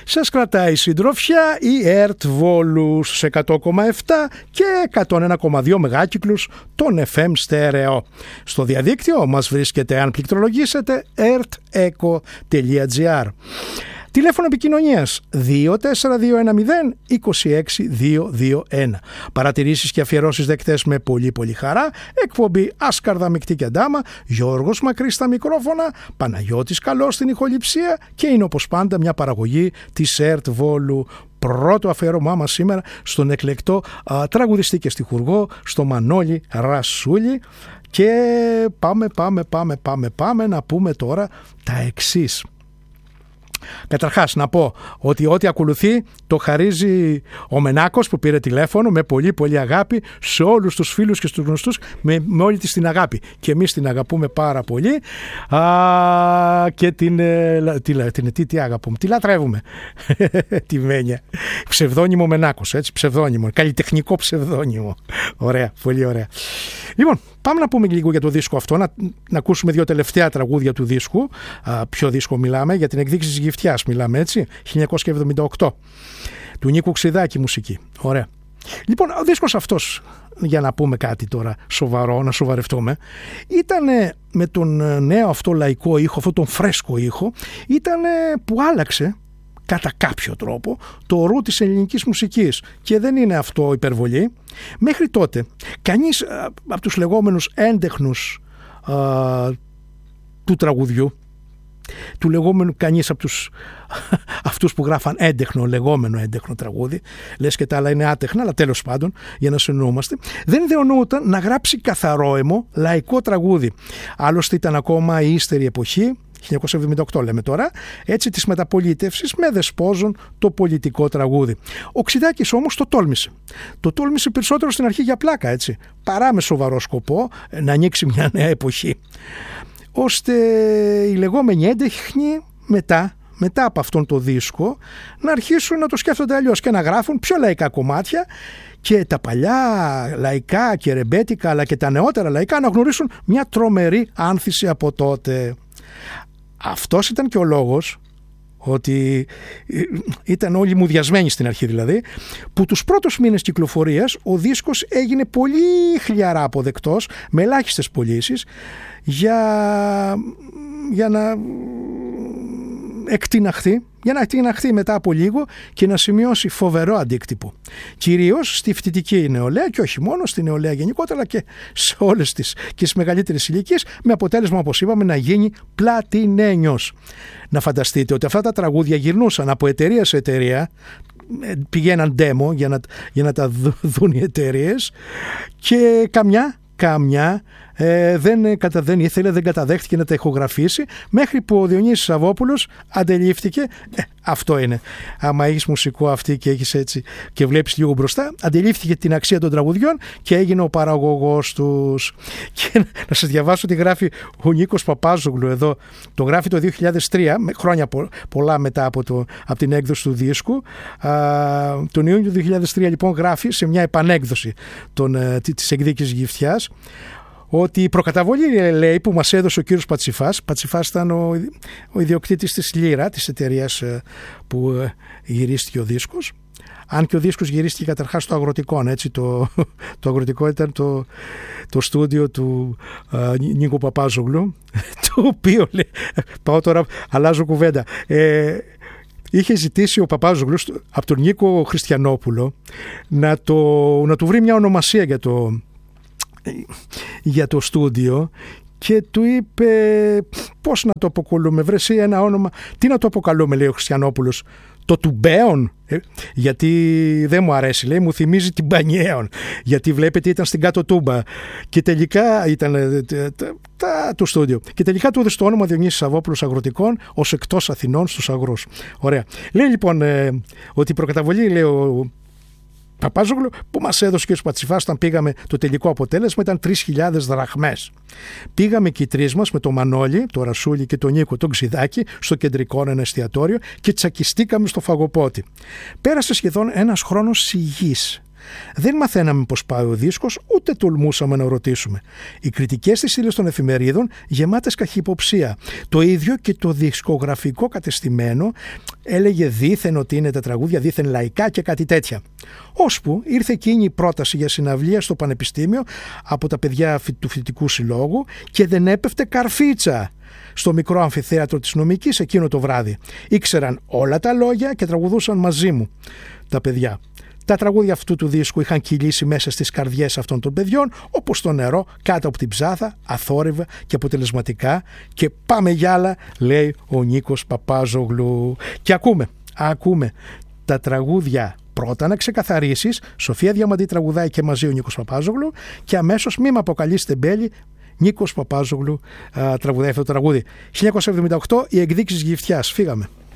Σας κρατάει συντροφιά η ΕΡΤ Βόλους σε 100,7 και 101,2 μεγάκυκλους των FM στέρεο. Στο διαδίκτυο μας βρίσκεται, αν πληκτρολογήσετε, erteco.gr. Τηλέφωνο επικοινωνίας 24210-26221. Παρατηρήσεις και αφιερώσεις δεκτές με πολύ πολύ χαρά. Εκπομπή Άσκαρδα Μικτή και Αντάμα. Γιώργος Μακρύς στα μικρόφωνα, Παναγιώτης Καλός στην ηχοληψία και είναι όπως πάντα μια παραγωγή της ΕΡΤ Βόλου. Πρώτο αφιέρωμά μας σήμερα στον εκλεκτό τραγουδιστή και στιχουργό, στο Μανώλη Ρασούλη. Και πάμε να πούμε τώρα τα εξής. Καταρχάς να πω ότι ό,τι ακολουθεί το χαρίζει ο Μενάκος που πήρε τηλέφωνο με πολύ πολύ αγάπη σε όλους τους φίλους και στους γνωστούς, με όλη της την αγάπη, και εμείς την αγαπούμε πάρα πολύ και τι αγαπούμε, τη λατρεύουμε τη Μένια. Ψευδόνυμο Μενάκος, έτσι, ψευδόνυμο, καλλιτεχνικό ψευδόνυμο. Ωραία, πολύ ωραία. Λοιπόν, πάμε να πούμε λίγο για το δίσκο αυτό, να ακούσουμε δύο τελευταία τραγούδια του δίσκου. Ποιο δίσκο μιλάμε? Για την εκδίκηση της Γυφτιάς μιλάμε, έτσι, 1978, του Νίκου Ξηδάκη μουσική. Ωραία. Λοιπόν, ο δίσκος αυτός, για να πούμε κάτι τώρα σοβαρό, να σοβαρευτούμε, ήταν με τον νέο αυτό λαϊκό ήχο, αυτόν τον φρέσκο ήχο, ήταν που άλλαξε κατά κάποιο τρόπο το ρου της ελληνικής μουσικής, και δεν είναι αυτό υπερβολή. Μέχρι τότε κανείς από τους λεγόμενους έντεχνους του τραγουδιού, του λεγόμενου, κανείς από αυτούς που γράφαν λεγόμενο έντεχνο τραγούδι, λες και τα άλλα είναι άτεχνα, αλλά τέλος πάντων, για να συνεννοούμαστε, δεν ιδεωνόταν να γράψει καθαρόαιμο λαϊκό τραγούδι. Άλλωστε ήταν ακόμα η ύστερη εποχή, 1978 λέμε τώρα, έτσι, της μεταπολίτευσης, με δεσπόζον το πολιτικό τραγούδι. Ο Ξηδάκης όμως το τόλμησε. Το τόλμησε περισσότερο στην αρχή για πλάκα, έτσι, παρά με σοβαρό σκοπό να ανοίξει μια νέα εποχή. Ώστε οι λεγόμενοι έντεχνοι μετά από αυτόν το δίσκο να αρχίσουν να το σκέφτονται αλλιώς και να γράφουν πιο λαϊκά κομμάτια, και τα παλιά λαϊκά και ρεμπέτικα αλλά και τα νεότερα λαϊκά να γνωρίσουν μια τρομερή άνθηση από τότε. Αυτός ήταν και ο λόγος, ότι ήταν όλοι μουδιασμένοι στην αρχή δηλαδή, που τους πρώτους μήνες κυκλοφορίας ο δίσκος έγινε πολύ χλιαρά αποδεκτός, με ελάχιστες πωλήσεις, για να εκτιναχθεί μετά από λίγο και να σημειώσει φοβερό αντίκτυπο. Κυρίως στη φοιτητική νεολαία, και όχι μόνο, στη νεολαία γενικότερα, και σε όλες τις και στις μεγαλύτερες ηλικίες, με αποτέλεσμα, όπως είπαμε, να γίνει πλατινένιος. Να φανταστείτε ότι αυτά τα τραγούδια γυρνούσαν από εταιρεία σε εταιρεία, πηγαίναν demo για να τα δουν οι εταιρείες, και καμιά δεν ήθελε, δεν καταδέχτηκε να τα ηχογραφήσει, μέχρι που ο Διονύσης Σαββόπουλος αντελήφθηκε, αυτό είναι, άμα έχεις μουσικό αυτή και έχεις έτσι και βλέπεις λίγο μπροστά, αντελήφθηκε την αξία των τραγουδιών και έγινε ο παραγωγός τους. Και να σας διαβάσω τι γράφει ο Νίκος Παπάζογλου εδώ, το γράφει το 2003, χρόνια πολλά μετά από την έκδοση του δίσκου. Τον Ιούνιο του 2003 λοιπόν γράφει σε μια επανέκδοση της εκδίκησης Γυφτιάς, ότι η προκαταβολή, λέει, που μας έδωσε ο κύριος Πατσιφάς ήταν ο ιδιοκτήτης της Λύρα, της εταιρείας που γυρίστηκε ο δίσκος, αν και ο δίσκος γυρίστηκε καταρχάς στο Αγροτικό, έτσι, το Αγροτικό ήταν το στούντιο του Νίκου Παπάζογλου, το οποίο, λέει, πάω τώρα, αλλάζω κουβέντα, είχε ζητήσει ο Παπάζογλους από τον Νίκο Χριστιανόπουλο να του βρει μια ονομασία για το στούντιο, και του είπε πώς να το αποκαλούμε, βρε εσύ ένα όνομα, τι να το αποκαλούμε, λέει ο Χριστιανόπουλος, το Τουμπέον, γιατί δεν μου αρέσει, λέει, μου θυμίζει την Πανιέον, γιατί βλέπετε ήταν στην κάτω Τούμπα, και τελικά ήταν το στούντιο, και τελικά του έδωσε το όνομα Διονύσης Σαββόπουλος Αγροτικών, ως εκτός Αθηνών στους αγρούς. Ωραία. Λέει λοιπόν ότι η προκαταβολή, λέει ο Παπάζογλου, που μας έδωσε και ο Πατσιφάς όταν πήγαμε, το τελικό αποτέλεσμα ήταν 3.000 δραχμές. Πήγαμε και οι τρεις μας με τον Μανώλη, τον Ρασούλη και τον Νίκο, τον Ξηδάκη, στο κεντρικό ένα εστιατόριο, και τσακιστήκαμε στο φαγοπότι. Πέρασε σχεδόν ένας χρόνος σιγής. Δεν μαθαίναμε πώς πάει ο δίσκος, ούτε τολμούσαμε να ρωτήσουμε. Οι κριτικές στις στήλες των εφημερίδων γεμάτες καχυποψία. Το ίδιο και το δισκογραφικό κατεστημένο έλεγε δήθεν ότι είναι τα τραγούδια δήθεν λαϊκά και κάτι τέτοια. Ώσπου ήρθε εκείνη η πρόταση για συναυλία στο Πανεπιστήμιο από τα παιδιά του Φοιτητικού Συλλόγου και δεν έπεφτε καρφίτσα στο μικρό αμφιθέατρο της Νομικής εκείνο το βράδυ. Ήξεραν όλα τα λόγια και τραγουδούσαν μαζί μου τα παιδιά. Τα τραγούδια αυτού του δίσκου είχαν κυλήσει μέσα στις καρδιές αυτών των παιδιών όπως το νερό κάτω από την ψάθα, αθόρυβα και αποτελεσματικά, και πάμε για άλλα, λέει ο Νίκος Παπάζογλου. Και ακούμε τα τραγούδια πρώτα να ξεκαθαρίσεις. Σοφία Διαμαντή τραγουδάει και μαζί ο Νίκος Παπάζογλου, και αμέσως μη με αποκαλείς τεμπέλη, Νίκος Παπάζογλου τραγουδάει αυτό το τραγούδι. 1978, οι εκδίκησεις Γυφτιάς. Φύγαμε.